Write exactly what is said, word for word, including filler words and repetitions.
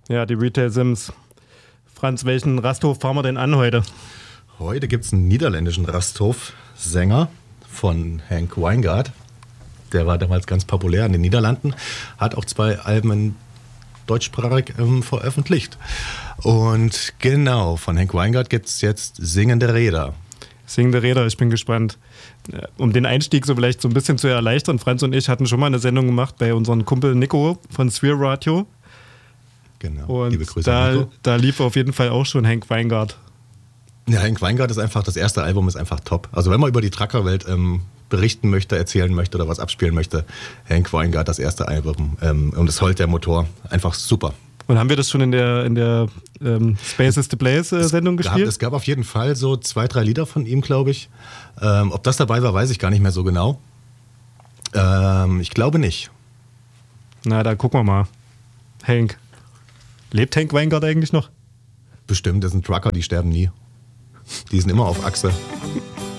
Ja, die Retail Sims. Franz, welchen Rasthof fahren wir denn an heute? Heute gibt es einen niederländischen Rasthof-Sänger von Henk Wijngaard. Der war damals ganz populär in den Niederlanden, hat auch zwei Alben deutschsprachig ähm, veröffentlicht. Und genau, von Henk Wijngaard gibt es jetzt Singende Räder. Singende Räder, ich bin gespannt. Um den Einstieg so vielleicht so ein bisschen zu erleichtern, Franz und ich hatten schon mal eine Sendung gemacht bei unserem Kumpel Nico von Sphere Radio. Genau, und liebe Grüße da, an Nico. Da lief auf jeden Fall auch schon Henk Wijngaard. Ja, Henk Wijngaard ist einfach, das erste Album ist einfach top. Also wenn man über die Truckerwelt ähm, berichten möchte, erzählen möchte oder was abspielen möchte, Henk Wijngaard, das erste Album ähm, und das Holt der Motor, einfach super. Und haben wir das schon in der, in der ähm, Space is the Place äh, Sendung es gespielt? Gab, es gab auf jeden Fall so zwei, drei Lieder von ihm, glaube ich. Ähm, ob das dabei war, weiß ich gar nicht mehr so genau. Ähm, ich glaube nicht. Na, da gucken wir mal. Henk. Lebt Henk Wijngaard eigentlich noch? Bestimmt, das sind Trucker, die sterben nie. Die sind immer auf Achse.